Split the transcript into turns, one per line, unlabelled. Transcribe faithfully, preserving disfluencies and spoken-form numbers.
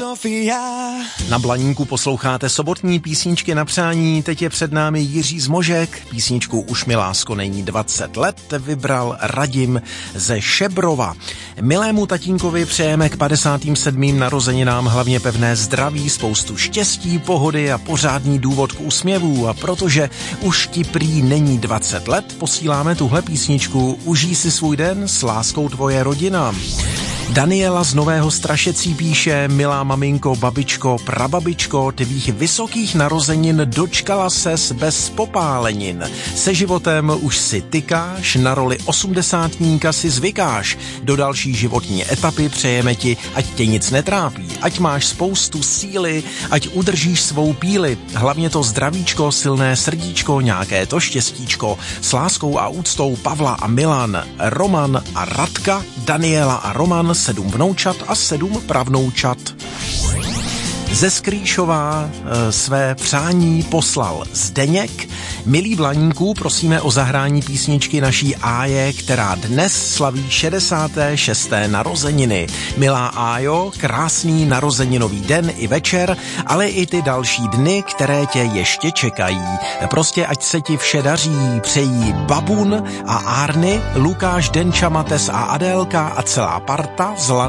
Sofia.
Na Blaníku posloucháte sobotní písničky na přání, teď je před námi Jiří Zmožek, písničku Už mi lásko není dvacet let vybral Radim ze Šebrova. Milému tatínkovi přejeme k padesátým sedmým narozeninám hlavně pevné zdraví, spoustu štěstí, pohody a pořádný důvod k úsměvu, a protože už ti prý není dvacet let, posíláme tuhle písničku Užij si svůj den, s láskou tvoje rodina. Daniela z Nového Strašecí píše: milá maminko, babičko, prababičko, tvých vysokých narozenin dočkala ses bez popálenin. Se životem už si tykáš, na roli osmdesátníka si zvykáš. Do další životní etapy přejeme ti, ať tě nic netrápí, ať máš spoustu síly, ať udržíš svou píli. Hlavně to zdravíčko, silné srdíčko, nějaké to štěstíčko. S láskou a úctou Pavla a Milan, Roman a Radka, Daniela a Roman, sedm vnoučat a sedm pravnoučat. Ze Skrýšova e, své přání poslal Zdeněk. Milí Blaníků, prosíme o zahrání písničky naší Áje, která dnes slaví šedesáté šesté narozeniny. Milá Ájo, krásný narozeninový den i večer, ale i ty další dny, které tě ještě čekají. Prostě ať se ti vše daří, přejí Babun a Árny, Lukáš, Denča, Mates a Adélka a celá parta z